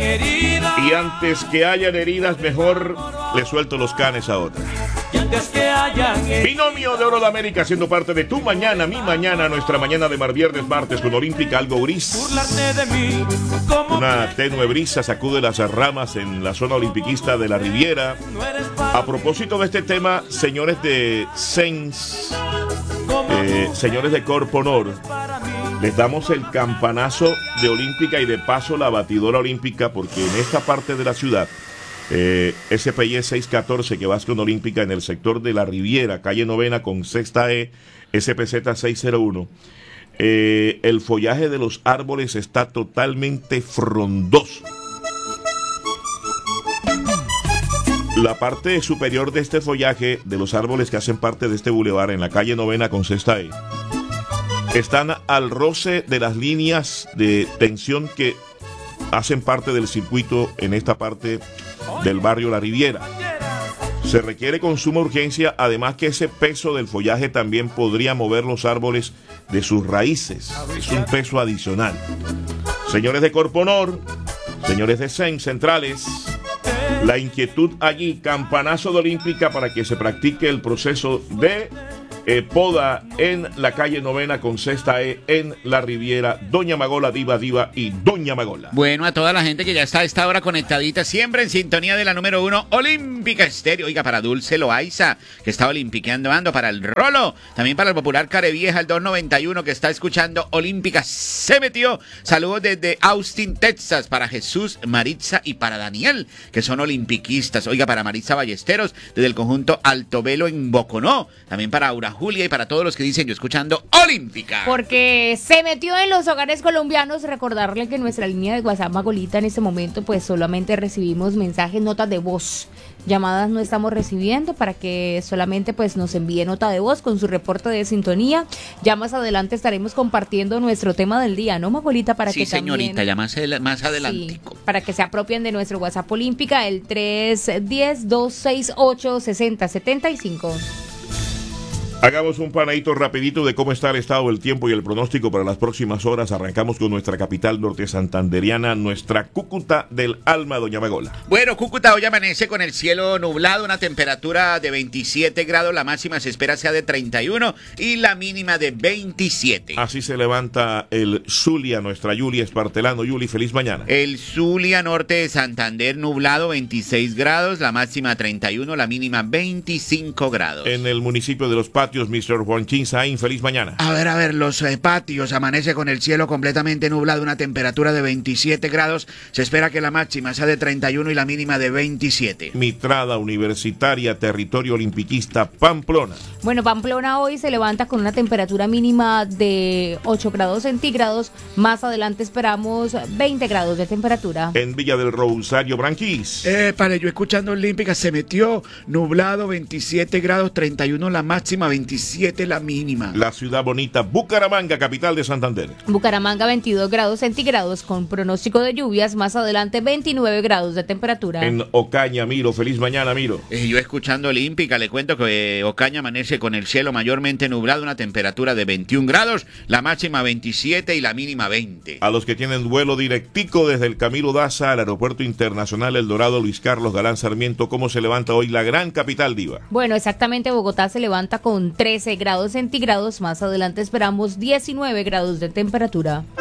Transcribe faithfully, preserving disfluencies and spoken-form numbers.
heridas. Y antes que hayan heridas, mejor le suelto los canes a otra. Y antes que hayan heridas. Binomio de Oro de América, siendo parte de tu mañana, mi mañana, nuestra mañana de mar, viernes, martes, con Olímpica, algo gris. Burlarte de mí, como Una tenue brisa sacude las ramas en la zona olimpiquista de la Riviera. no eres para A propósito de este tema, señores de Sens, como eh, señores de Corpo Honor, para mí. les damos el campanazo de Olímpica y de paso la batidora olímpica, porque en esta parte de la ciudad, eh, S P Y seiscientos catorce que vas con Olímpica en el sector de la Riviera, calle Novena con Sexta E, S P Z seiscientos uno, eh, el follaje de los árboles está totalmente frondoso. La parte superior de este follaje de los árboles que hacen parte de este bulevar en la calle Novena con Sexta E están al roce de las líneas de tensión que hacen parte del circuito en esta parte del barrio La Riviera. Se requiere con suma urgencia, además que ese peso del follaje también podría mover los árboles de sus raíces. Es un peso adicional. Señores de Corpo Honor, señores de C E N Centrales, la inquietud allí, campanazo de Olímpica para que se practique el proceso de eh, poda en la calle Novena con Sexta E en la Riviera. Doña Magola, Diva Diva y Doña Magola. Bueno, a toda la gente que ya está a esta hora conectadita, siempre en sintonía de la número uno, Olímpica Estéreo. Oiga, para Dulce Loaiza, que está olimpiqueando ando, para el Rolo, también para el popular Carevieja, el dos noventa y uno, que está escuchando Olímpica, se metió. Saludos desde Austin, Texas, para Jesús, Maritza y para Daniel, que son olimpiquistas. Oiga, para Maritza Ballesteros, desde el conjunto Altovelo en Boconó. También para Aura Julia y para todos los que dicen yo escuchando Olímpica. Porque se metió en los hogares colombianos. Recordarle que en nuestra línea de WhatsApp, Magolita, en este momento pues solamente recibimos mensajes, notas de voz. Llamadas no estamos recibiendo, para que solamente pues nos envíe nota de voz con su reporte de sintonía. Ya más adelante estaremos compartiendo nuestro tema del día, ¿no, Magolita? Para Sí, que señorita, también, ya más, adel- más sí, adelantico. para que se apropien de nuestro WhatsApp Olímpica, el tres uno cero, dos seis ocho, seis cero siete cinco. Hagamos un panadito rapidito de cómo está el estado del tiempo y el pronóstico para las próximas horas. Arrancamos con nuestra capital norte santanderiana, nuestra Cúcuta del alma, Doña Magola. Bueno, Cúcuta hoy amanece con el cielo nublado, una temperatura de veintisiete grados, la máxima se espera sea de treinta y uno y la mínima de veintisiete. Así se levanta el Zulia, nuestra Yuli Espartelano. Yuli, feliz mañana. El Zulia norte de Santander nublado, veintiséis grados, la máxima treinta y uno, la mínima veinticinco grados. En el municipio de Los Patios, mister Juanchín Saín, feliz mañana. A ver, a ver, los eh, patios, amanece con el cielo completamente nublado, una temperatura de veintisiete grados, se espera que la máxima sea de treinta y uno y la mínima de veintisiete. Mitrada Universitaria, territorio olimpiquista, Pamplona. Bueno, Pamplona hoy se levanta con una temperatura mínima de ocho grados centígrados. Más adelante esperamos veinte grados de temperatura. En Villa del Rosario, Branquís. Eh, para yo escuchando Olímpica, se metió nublado, veintisiete grados, treinta y uno la máxima, veintisiete la mínima. La ciudad bonita, Bucaramanga, capital de Santander. Bucaramanga veintidós grados centígrados con pronóstico de lluvias. Más adelante veintinueve grados de temperatura. En Ocaña, Miro, feliz mañana, Miro. Eh, yo escuchando Olímpica, le cuento que eh, Ocaña amanece con el cielo mayormente nublado, una temperatura de veintiún grados, la máxima veintisiete y la mínima veinte. A los que tienen vuelo directico desde el Camilo Daza al Aeropuerto Internacional El Dorado Luis Carlos Galán Sarmiento, ¿cómo se levanta hoy la gran capital, Diva? Bueno, exactamente, Bogotá se levanta con trece grados centígrados. Más adelante esperamos diecinueve grados de temperatura.